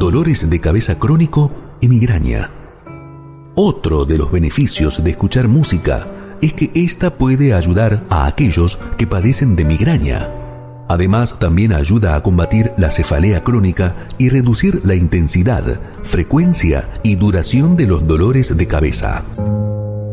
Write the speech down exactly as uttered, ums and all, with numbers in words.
dolores de cabeza crónico y migraña. Otro de los beneficios de escuchar música es que ésta puede ayudar a aquellos que padecen de migraña. Además, también ayuda a combatir la cefalea crónica y reducir la intensidad, frecuencia y duración de los dolores de cabeza.